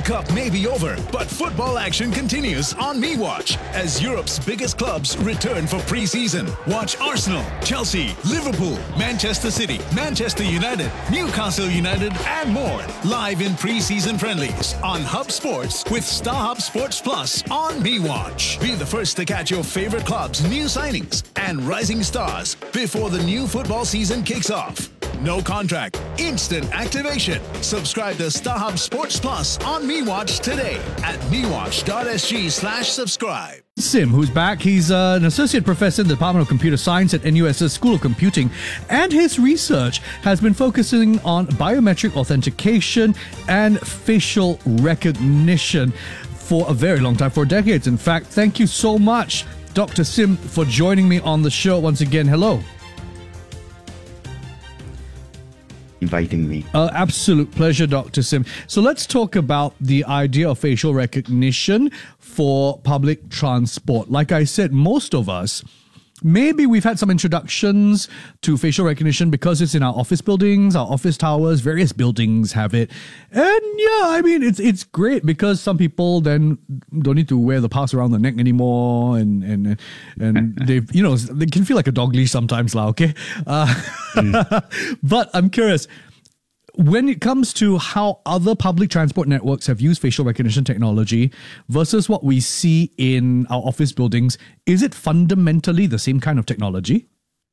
Cup may be over, but football action continues on MeWatch as Europe's biggest clubs return for pre-season. Watch Arsenal, Chelsea, Liverpool, Manchester City, Manchester United, Newcastle United, and more live in pre-season friendlies on Hub Sports with StarHub Sports Plus on MeWatch. Be the first to catch your favorite clubs' new signings and rising stars before the new football season kicks off. No contract, instant activation. Subscribe to StarHub Sports Plus on MeWatch today at mewatch.sg/subscribe. Sim, who's back. He's an associate professor in the Department of Computer Science at NUS's School of Computing, and his research has been focusing on biometric authentication and facial recognition for a very long time, for decades. In fact, thank you so much, Dr. Sim, for joining me on the show once again. Hello. Inviting me. Absolute pleasure, Dr. Sim. So let's talk about the idea of facial recognition for public transport. Like I said, most of us, maybe we've had some introductions to facial recognition because it's in our office buildings, our office towers, various buildings have it. And yeah, I mean, it's great because some people then don't need to wear the pass around the neck anymore, and they they can feel like a dog leash sometimes, okay? But I'm curious, when it comes to how other public transport networks have used facial recognition technology versus what we see in our office buildings, is it fundamentally the same kind of technology?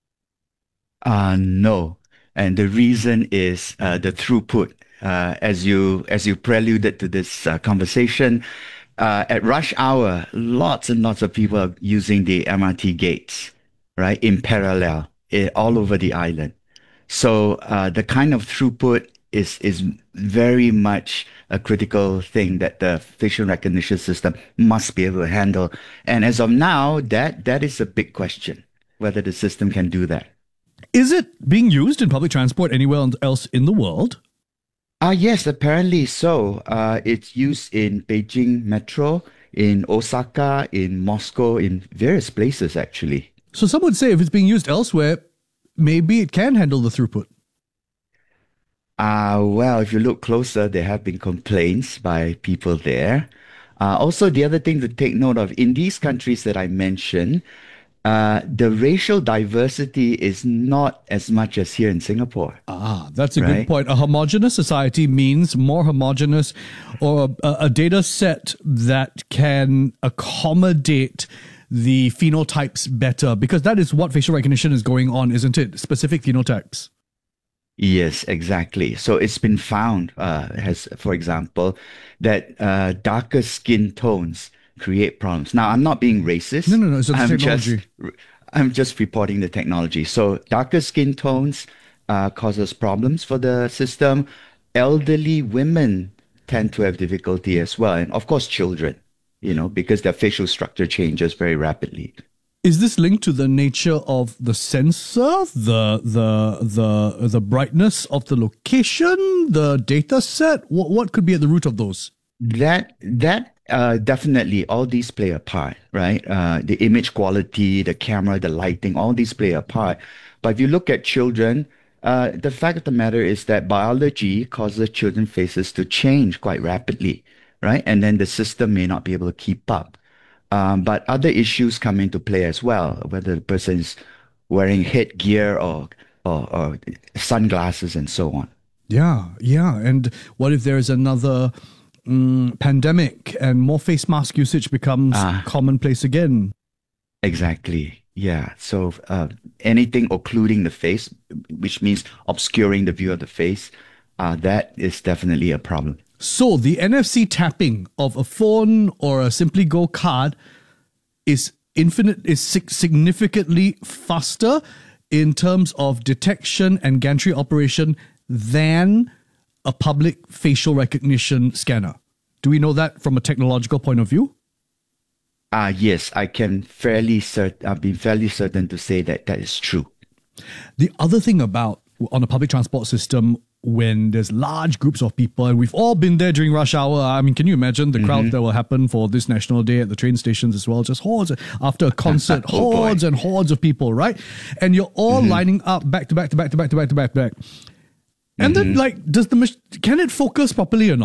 No. And the reason is the throughput. As you preluded to this conversation, at rush hour, lots and lots of people are using the MRT gates, right, in parallel, all over the island. So the kind of throughput is very much a critical thing that the facial recognition system must be able to handle. And as of now, that is a big question, whether the system can do that. Is it being used in public transport anywhere else in the world? Yes, apparently so. It's used in Beijing Metro, in Osaka, in Moscow, in various places, actually. So some would say if it's being used elsewhere, maybe it can handle the throughput. Well, if you look closer, there have been complaints by people there. Also, the other thing to take note of, in these countries that I mentioned, the racial diversity is not as much as here in Singapore. That's a good point. A homogeneous society means more homogeneous, or a data set that can accommodate the phenotypes better, because that is what facial recognition is going on, isn't it? Specific phenotypes. Yes, exactly. So it's been found, for example, that darker skin tones create problems. Now, I'm not being racist. No. It's the technology. I'm just reporting the technology. So darker skin tones causes problems for the system. Elderly women tend to have difficulty as well. And of course, children, because their facial structure changes very rapidly. Is this linked to the nature of the sensor, the brightness of the location, the data set? What could be at the root of those? That definitely, all these play a part, right? The image quality, the camera, the lighting, all these play a part. But if you look at children, the fact of the matter is that biology causes children's faces to change quite rapidly, right? And then the system may not be able to keep up. But other issues come into play as well, whether the person is wearing headgear or sunglasses and so on. Yeah. And what if there is another pandemic and more face mask usage becomes commonplace again? Exactly. Yeah. So anything occluding the face, which means obscuring the view of the face, that is definitely a problem. So the NFC tapping of a phone or a Simply Go card is significantly faster in terms of detection and gantry operation than a public facial recognition scanner. Do we know that from a technological point of view? Yes, I can be fairly certain to say that is true. The other thing about on a public transport system, when there's large groups of people, and we've all been there during rush hour. I mean, can you imagine the crowd that will happen for this National Day at the train stations as well? Just hordes after a concert, hordes and hordes of people, right? And you're all lining up back to back. And then, can it focus properly or not?